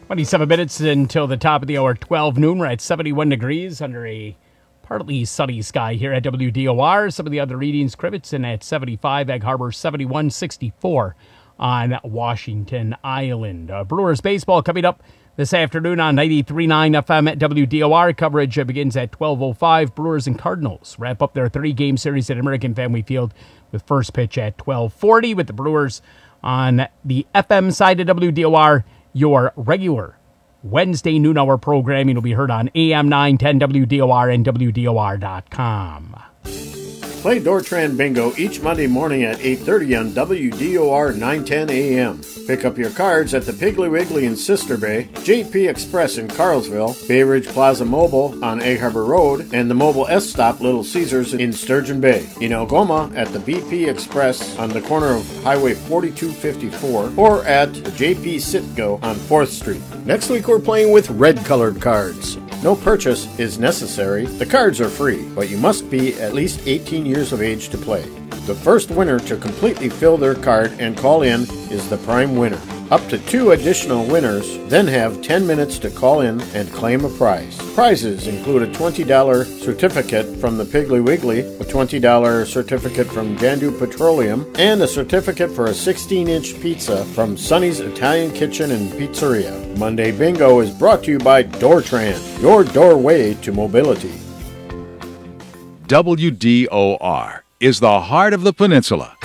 27 minutes until the top of the hour, 12 noon. We're at 71 degrees under a partly sunny sky here at WDOR. Some of the other readings, Krivitzen at 75, Egg Harbor 71, 64 on Washington Island. Brewers baseball coming up this afternoon on 93.9 FM at WDOR. Coverage begins at 12:05. Brewers and Cardinals wrap up their three-game series at American Family Field with first pitch at 12:40 with the Brewers on the FM side of WDOR. Your regular Wednesday noon hour programming will be heard on AM 910 WDOR and WDOR.com. Play Dortran Bingo each Monday morning at 8:30 on WDOR 910 AM. Pick up your cards at the Piggly Wiggly in Sister Bay, JP Express in Carlsville, Bay Ridge Plaza Mobile on Egg Harbor Road, and the Mobile S Stop Little Caesars in Sturgeon Bay. In Algoma at the BP Express on the corner of Highway 4254 or at the JP Sitco on 4th Street. Next week we're playing with red-colored cards. No purchase is necessary. The cards are free, but you must be at least 18 years of age to play. The first winner to completely fill their card and call in is the prime winner. Up to 2 additional winners then have 10 minutes to call in and claim a prize. Prizes include a $20 certificate from the Piggly Wiggly, a $20 certificate from Jandu Petroleum, and a certificate for a 16-inch pizza from Sonny's Italian Kitchen and Pizzeria. Monday Bingo is brought to you by Dortran, your doorway to mobility. WDOR is the heart of the peninsula,